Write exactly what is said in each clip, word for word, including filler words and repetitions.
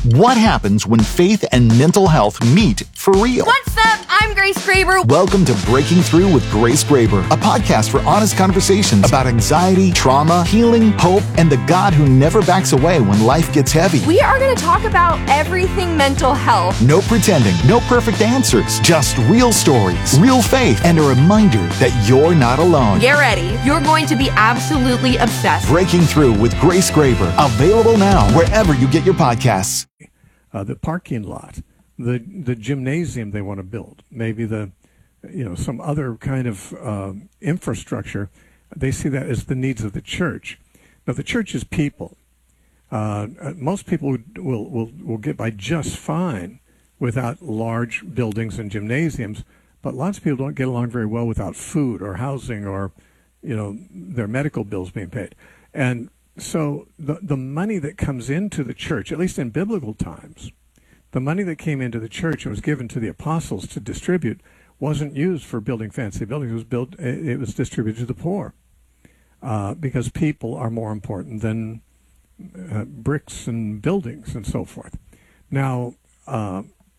What happens when faith and mental health meet for real? What's up? I'm Grace Graber. Welcome to Breaking Through with Grace Graber, a podcast for honest conversations about anxiety, trauma, healing, hope, and the God who never backs away when life gets heavy. We are going to talk about everything mental health. No pretending, no perfect answers, just real stories, real faith, and a reminder that you're not alone. Get ready. You're going to be absolutely obsessed. Breaking Through with Grace Graber, available now wherever you get your podcasts. Uh, the parking lot, the the gymnasium they want to build, maybe the, you know, some other kind of uh, infrastructure. They see that as the needs of the church. Now, the church is people. Uh, most people will, will, will get by just fine without large buildings and gymnasiums, but lots of people don't get along very well without food or housing or, you know, their medical bills being paid. And so the the money that comes into the church, at least in biblical times, the money that came into the church and was given to the apostles to distribute wasn't used for building fancy buildings. It was built. It was distributed to the poor uh, because people are more important than uh, bricks and buildings and so forth. Now, uh,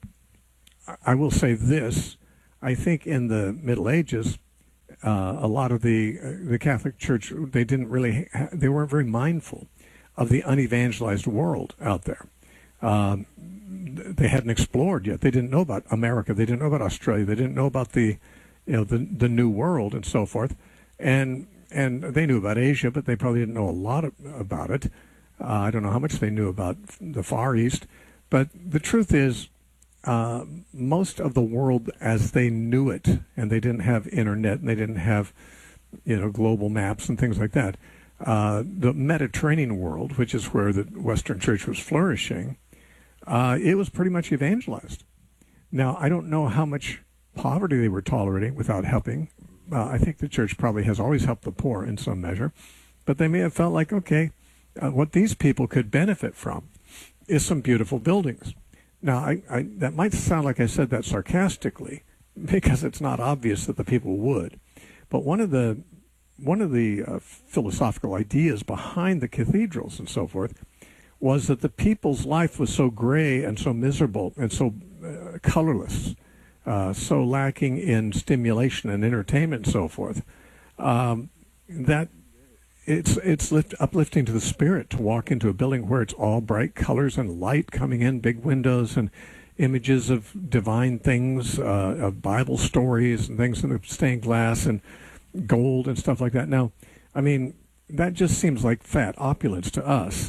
I will say this: I think in the Middle Ages, Uh, a lot of the uh, the Catholic Church, they didn't really, ha- they weren't very mindful of the unevangelized world out there. Um, they hadn't explored yet. They didn't know about America. They didn't know about Australia. They didn't know about the, you know, the the New World and so forth. And and they knew about Asia, but they probably didn't know a lot of, about it. Uh, I don't know how much they knew about the Far East. But the truth is, Uh, most of the world as they knew it, and they didn't have internet, and they didn't have, you know, global maps and things like that. Uh, the Mediterranean world, which is where the Western Church was flourishing, uh, it was pretty much evangelized. Now, I don't know how much poverty they were tolerating without helping. Uh, I think the church probably has always helped the poor in some measure, but they may have felt like, okay, uh, what these people could benefit from is some beautiful buildings. Now, I, I, that might sound like I said that sarcastically, because it's not obvious that the people would. But one of the one of the uh, philosophical ideas behind the cathedrals and so forth was that the people's life was so gray and so miserable and so uh, colorless, uh, so lacking in stimulation and entertainment and so forth, um, that It's it's lift, uplifting to the spirit to walk into a building where it's all bright colors and light coming in, big windows and images of divine things, uh, of Bible stories and things in the stained glass and gold and stuff like that. Now, I mean, that just seems like fat opulence to us.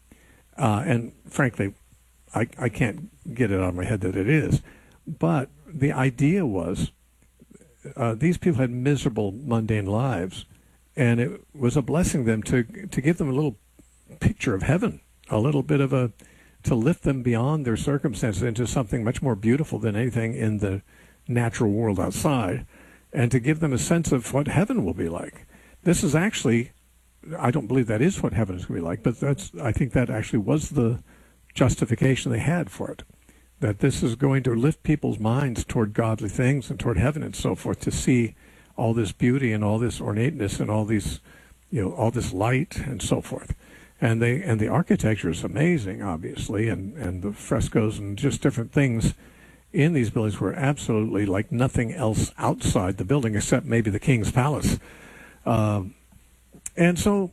Uh, and frankly, I, I can't get it out of my head that it is. But the idea was uh, these people had miserable, mundane lives. And it was a blessing them to to give them a little picture of heaven, a little bit of a, to lift them beyond their circumstances into something much more beautiful than anything in the natural world outside, and to give them a sense of what heaven will be like. This is actually, I don't believe that is what heaven is going to be like, but that's, I think that actually was the justification they had for it, that this is going to lift people's minds toward godly things and toward heaven and so forth, to see all this beauty and all this ornateness and all these, you know, all this light and so forth. And they and the architecture is amazing, obviously, and, and the frescoes and just different things in these buildings were absolutely like nothing else outside the building except maybe the King's Palace. Um, and so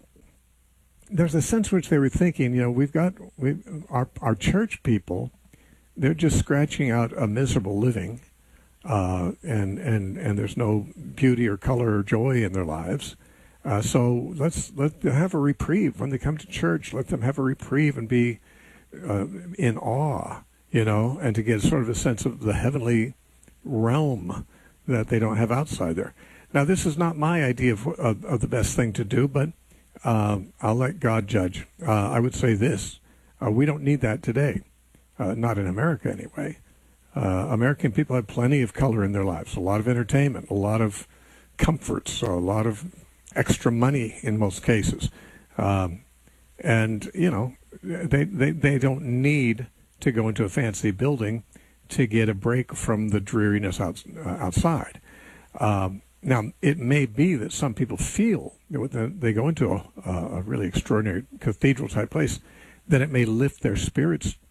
there's a sense in which they were thinking, you know, we've got we our our church people, they're just scratching out a miserable living. Uh, and, and, and there's no beauty or color or joy in their lives. Uh, so let's let them have a reprieve. When they come to church, let them have a reprieve and be uh, in awe, you know, and to get sort of a sense of the heavenly realm that they don't have outside there. Now, this is not my idea of, of, of the best thing to do, but uh, I'll let God judge. Uh, I would say this. Uh, we don't need that today, uh, not in America anyway. Uh, American people have plenty of color in their lives, a lot of entertainment, a lot of comforts, a lot of extra money in most cases. Um, and, you know, they, they, they don't need to go into a fancy building to get a break from the dreariness out, uh, outside. Um, now, it may be that some people feel that they go into a, a really extraordinary cathedral-type place, that it may lift their spirits